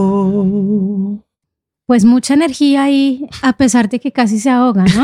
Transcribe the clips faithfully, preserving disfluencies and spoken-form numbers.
Pues mucha energía ahí, a pesar de que casi se ahoga, ¿no?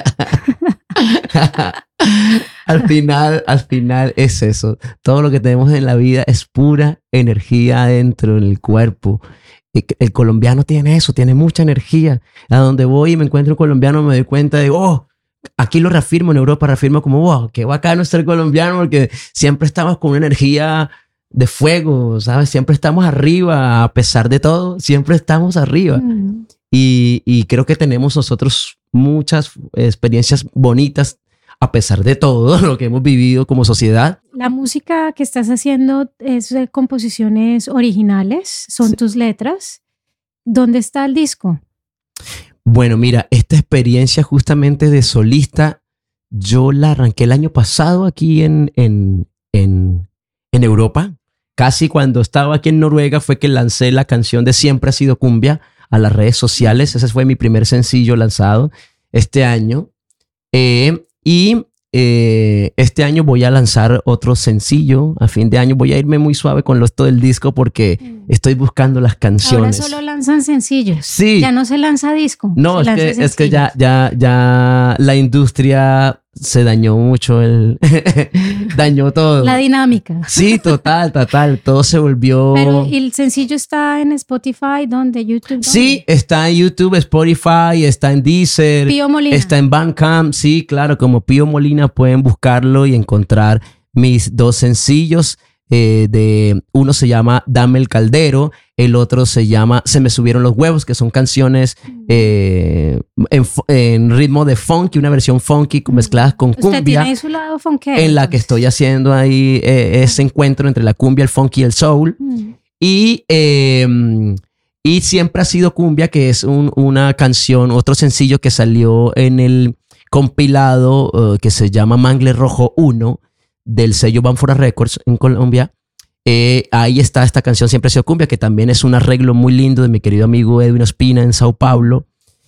Al final, al final es eso. Todo lo que tenemos en la vida es pura energía dentro del cuerpo. El colombiano tiene eso, tiene mucha energía. A donde voy y me encuentro un colombiano me doy cuenta de, oh, aquí lo reafirmo, en Europa reafirmo como, wow, qué bacano ser colombiano porque siempre estamos con una energía de fuego, ¿sabes? Siempre estamos arriba, a pesar de todo, siempre estamos arriba. Mm. Y, y creo que tenemos nosotros muchas experiencias bonitas a pesar de todo lo que hemos vivido como sociedad. La música que estás haciendo es de composiciones originales, son sí. tus letras. ¿Dónde está el disco? Bueno, mira, esta experiencia justamente de solista, yo la arranqué el año pasado aquí en, en, en, en Europa. Casi cuando estaba aquí en Noruega fue que lancé la canción de Siempre ha sido cumbia a las redes sociales. Ese fue mi primer sencillo lanzado este año. Eh, y eh, este año voy a lanzar otro sencillo. A fin de año voy a irme muy suave con lo esto del disco porque mm. estoy buscando las canciones. Ahora solo lanzan sencillos. Sí. Ya no se lanza disco. No, es que, es que ya, ya, ya la industria se dañó mucho, el dañó todo. La dinámica. Sí, total, total. Todo se volvió... Pero el sencillo está en Spotify, ¿dónde? YouTube. ¿Dónde? Sí, está en YouTube, Spotify, está en Deezer. Pío Molina. Está en Bandcamp. Sí, claro, como Pío Molina pueden buscarlo y encontrar mis dos sencillos. Eh, de uno se llama Dame el Caldero, el otro se llama Se me subieron los huevos, que son canciones eh, en, en ritmo de funky, una versión funky mezcladas con cumbia. Usted tiene su lado funkero, en la que estoy haciendo ahí eh, ese encuentro entre la cumbia, el funky y el soul. Mm. Y, eh, y Siempre ha sido cumbia, que es un, una canción, otro sencillo que salió en el compilado uh, que se llama Mangle Rojo uno, del sello Banfora Records en Colombia. Eh, ahí está esta canción Siempre ha sido cumbia, que también es un arreglo muy lindo de mi querido amigo Edwin Ospina en Sao Paulo,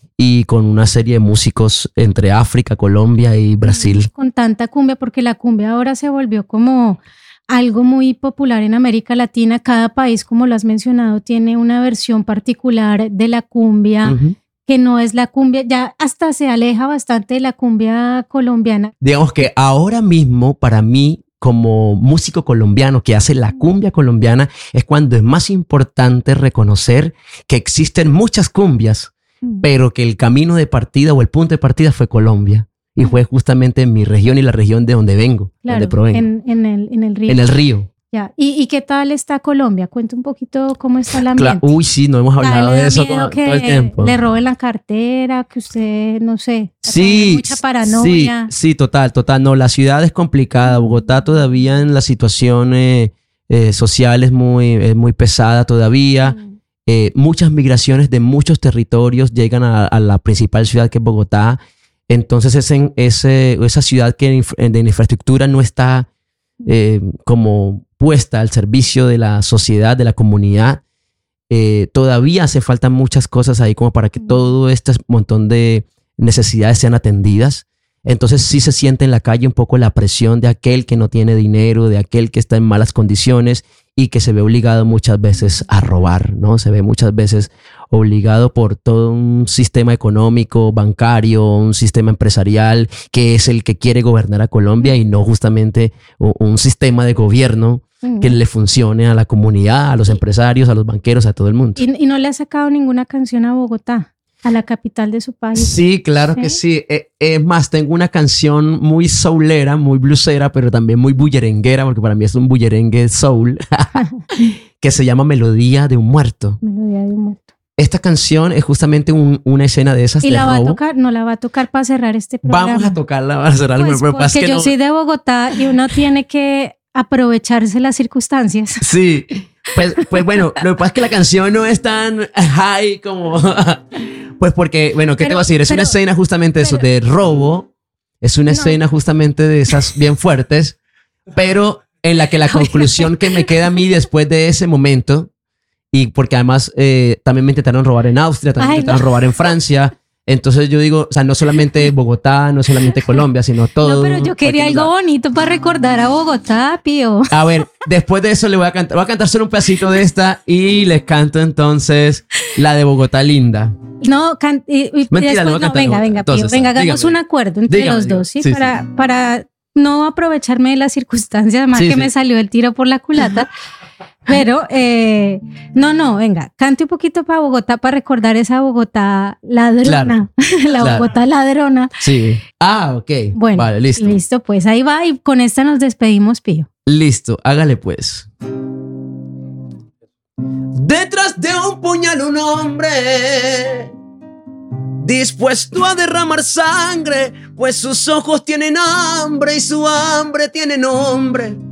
y con una serie de músicos entre África, Colombia y Brasil. Con tanta cumbia, porque la cumbia ahora se volvió como algo muy popular en América Latina. Cada país, como lo has mencionado, tiene una versión particular de la cumbia. Uh-huh. Que no es la cumbia, ya hasta se aleja bastante de la cumbia colombiana. Digamos que ahora mismo, para mí, como músico colombiano que hace la cumbia colombiana, es cuando es más importante reconocer que existen muchas cumbias, mm. pero que el camino de partida o el punto de partida fue Colombia. Y fue justamente en mi región y la región de donde vengo, claro, donde provengo. En, en, el, en el río. En el río. Ya. ¿Y, ¿Y qué tal está Colombia? Cuenta un poquito cómo está el ambiente. Claro. Uy, sí, no hemos hablado de eso todo, todo el tiempo. Le roben la cartera, que usted, no sé, sí, mucha paranoia. Sí, sí, total, total. No, la ciudad es complicada. Bogotá todavía en la situación eh, eh, social es muy, es muy pesada todavía. Mm. Eh, muchas migraciones de muchos territorios llegan a, a la principal ciudad, que es Bogotá. Entonces ese, ese, esa ciudad que de infraestructura no está eh, como puesta al servicio de la sociedad, de la comunidad. Eh, todavía hace falta muchas cosas ahí como para que todo este montón de necesidades sean atendidas. Entonces sí se siente en la calle un poco la presión de aquel que no tiene dinero, de aquel que está en malas condiciones y que se ve obligado muchas veces a robar, ¿no? Se ve muchas veces obligado por todo un sistema económico, bancario, un sistema empresarial que es el que quiere gobernar a Colombia y no justamente un sistema de gobierno que le funcione a la comunidad, a los empresarios, a los banqueros, a todo el mundo. ¿Y, y no le ha sacado ninguna canción a Bogotá, a la capital de su país? Sí, claro ¿Sí? que sí. Es eh, más, tengo una canción muy soulera, muy bluesera, pero también muy bullerenguera, porque para mí es un bullerengue soul, que se llama Melodía de un Muerto. Melodía de un Muerto. Esta canción es justamente un, una escena de esas. ¿Y de la va robo. a tocar? No la va a tocar para cerrar este programa. Vamos a tocarla para cerrar pues el programa. Porque que yo no... soy de Bogotá y uno tiene que aprovecharse las circunstancias. Sí, pues, pues bueno, lo que pasa es que la canción no es tan high como... Pues porque, bueno, ¿qué pero, te voy a decir? Es pero, una escena justamente de eso, de robo. Es una no. escena justamente de esas bien fuertes, pero en la que la conclusión que me queda a mí después de ese momento, y porque además eh, también me intentaron robar en Austria, también me intentaron no. robar en Francia, Entonces yo digo, o sea, no solamente Bogotá, no solamente Colombia, sino todo. No, pero yo quería algo lugar. bonito para recordar a Bogotá, Pío. A ver, después de eso le voy a cantar, voy a cantar solo un pedacito de esta y les canto entonces la de Bogotá linda. No, can, y, y Mentira, después, no, no venga, venga, Pío, entonces, venga, hagamos dígame. un acuerdo entre Dígame, los dígame. dos, ¿sí? Sí, para, sí. para no aprovecharme de las circunstancias, además Sí, que sí. me salió el tiro por la culata. Pero, eh, no, no, venga, cante un poquito para Bogotá, para recordar esa Bogotá ladrona. Claro, la claro. Bogotá ladrona. Sí. Ah, ok. Bueno, vale, listo. Listo, pues ahí va y con esta nos despedimos, Pío. Listo, hágale pues. Detrás de un puñal un hombre, dispuesto a derramar sangre, pues sus ojos tienen hambre y su hambre tiene nombre.